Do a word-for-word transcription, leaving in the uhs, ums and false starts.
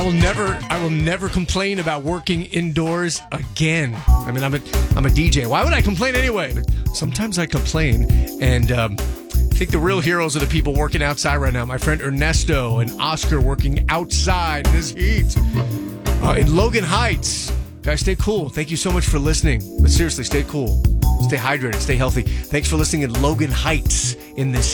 I will never, I will never complain about working indoors again. I mean, I'm a, I'm a D J. Why would I complain anyway? But sometimes I complain, and um, I think the real heroes are the people working outside right now. My friend Ernesto and Oscar working outside in this heat uh, in Logan Heights. Guys, stay cool. Thank you so much for listening. But seriously, stay cool. Stay hydrated. Stay healthy. Thanks for listening in Logan Heights in this